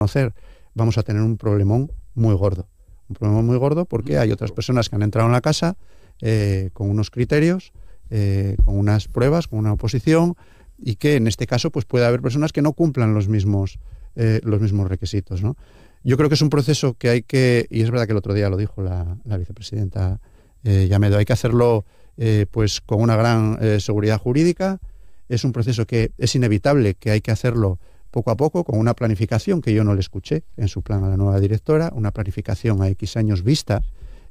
reconocer, vamos a tener un problemón muy gordo. Un problema muy gordo porque hay otras personas que han entrado en la casa con unos criterios, con unas pruebas, con una oposición, y que en este caso pues puede haber personas que no cumplan los mismos requisitos, ¿no? Yo creo que es un proceso que hay que, y es verdad que el otro día lo dijo la vicepresidenta Llamedo, hay que hacerlo pues con una gran seguridad jurídica. Es un proceso que es inevitable, que hay que hacerlo poco a poco, con una planificación que yo no le escuché en su plan a la nueva directora, una planificación a X años vista,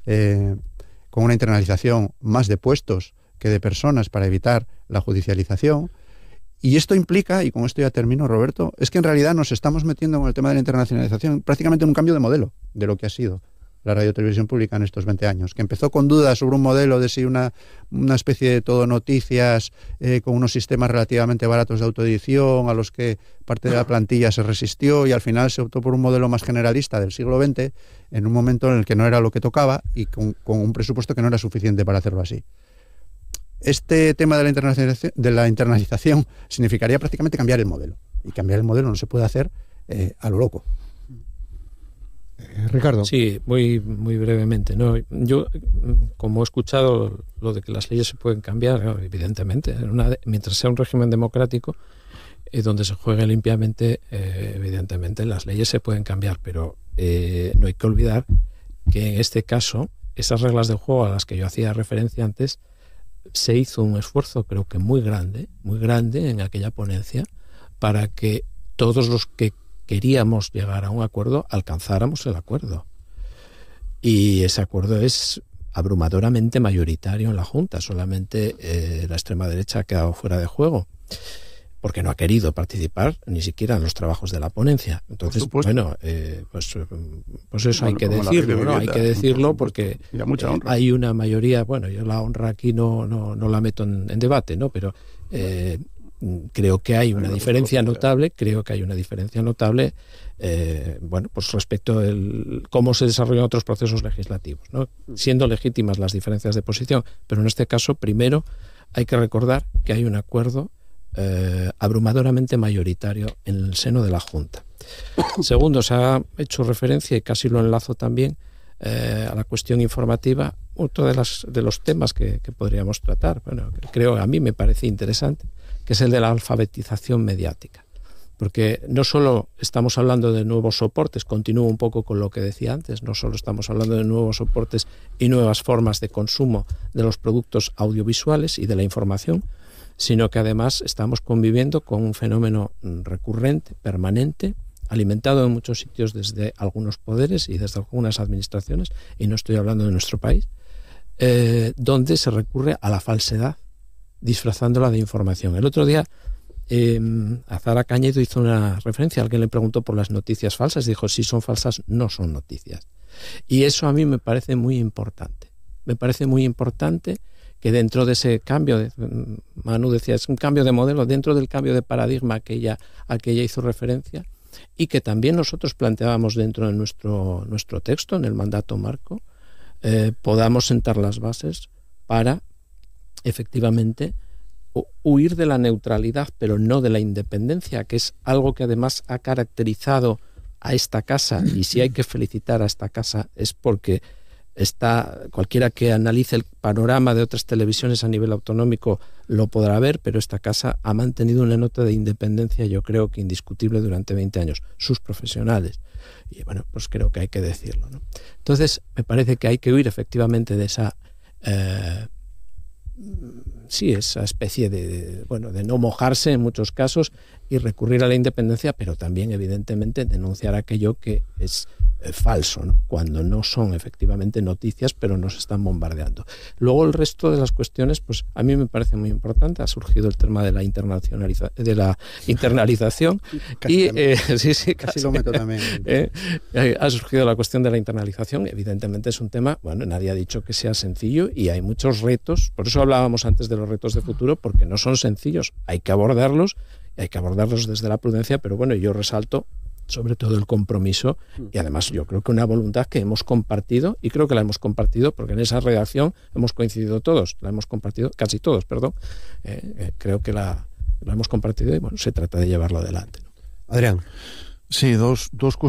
con una internalización más de puestos que de personas para evitar la judicialización. Y esto implica, y con esto ya termino, Roberto, es que en realidad nos estamos metiendo con el tema de la internacionalización prácticamente en un cambio de modelo de lo que ha sido la radiotelevisión pública en estos 20 años, que empezó con dudas sobre un modelo de si una especie de todo noticias con unos sistemas relativamente baratos de autoedición a los que parte de la plantilla se resistió, y al final se optó por un modelo más generalista del siglo XX en un momento en el que no era lo que tocaba y con un presupuesto que no era suficiente para hacerlo así. Este tema de la internalización significaría prácticamente cambiar el modelo, y cambiar el modelo no se puede hacer a lo loco. Ricardo. Sí, muy brevemente, ¿no? Yo, como he escuchado lo de que las leyes se pueden cambiar, ¿no? Evidentemente, mientras sea un régimen democrático donde se juegue limpiamente, evidentemente las leyes se pueden cambiar, pero no hay que olvidar que en este caso esas reglas de juego a las que yo hacía referencia antes, se hizo un esfuerzo, creo que muy grande en aquella ponencia, para que todos los que queríamos llegar a un acuerdo alcanzáramos el acuerdo. Y ese acuerdo es abrumadoramente mayoritario en la Junta. Solamente la extrema derecha ha quedado fuera de juego, porque no ha querido participar ni siquiera en los trabajos de la ponencia. Entonces, bueno, pues eso hay que decirlo, ¿no? Hay que decirlo porque hay una mayoría. Bueno, yo la honra aquí no la meto en debate, ¿no? Pero creo que hay una diferencia notable. Bueno, pues respecto a cómo se desarrollan otros procesos legislativos, ¿no? Siendo legítimas las diferencias de posición, pero en este caso, primero, hay que recordar que hay un acuerdo abrumadoramente mayoritario en el seno de la Junta. Segundo, se ha hecho referencia, y casi lo enlazo también, a la cuestión informativa. Otro de los temas que podríamos tratar, bueno, creo, a mí me parece interesante, que es el de la alfabetización mediática. Porque no solo estamos hablando de nuevos soportes, continúo un poco con lo que decía antes, no solo estamos hablando de nuevos soportes y nuevas formas de consumo de los productos audiovisuales y de la información, sino que además estamos conviviendo con un fenómeno recurrente, permanente, alimentado en muchos sitios desde algunos poderes y desde algunas administraciones, y no estoy hablando de nuestro país, donde se recurre a la falsedad, disfrazándola de información. El otro día Azara Cañedo hizo una referencia, alguien le preguntó por las noticias falsas, dijo, si son falsas no son noticias. Y eso a mí me parece muy importante. Me parece muy importante que dentro de ese cambio, Manu decía, es un cambio de modelo, dentro del cambio de paradigma al que ella hizo referencia, y que también nosotros planteábamos dentro de nuestro texto, en el mandato marco, podamos sentar las bases para, efectivamente, huir de la neutralidad, pero no de la independencia, que es algo que además ha caracterizado a esta casa, y si hay que felicitar a esta casa es porque cualquiera que analice el panorama de otras televisiones a nivel autonómico lo podrá ver, pero esta casa ha mantenido una nota de independencia, yo creo que indiscutible, durante 20 años, sus profesionales, y bueno, pues creo que hay que decirlo, ¿no? Entonces me parece que hay que huir efectivamente de esa esa especie de no mojarse en muchos casos y recurrir a la independencia, pero también evidentemente denunciar aquello que es falso, ¿no? Cuando no son efectivamente noticias, pero nos están bombardeando. Luego el resto de las cuestiones, pues a mí me parece muy importante. Ha surgido el tema de la internalización casi lo meto también. Ha surgido la cuestión de la internalización. Evidentemente es un tema, bueno, nadie ha dicho que sea sencillo y hay muchos retos. Por eso hablábamos antes de los retos de futuro, porque no son sencillos. Hay que abordarlos desde la prudencia, pero bueno, yo resalto sobre todo el compromiso y además yo creo que una voluntad que hemos compartido, y creo que la hemos compartido porque en esa redacción hemos coincidido todos, la hemos compartido, casi todos, perdón, creo que la hemos compartido y bueno, se trata de llevarlo adelante, ¿no? Adrián. Sí, dos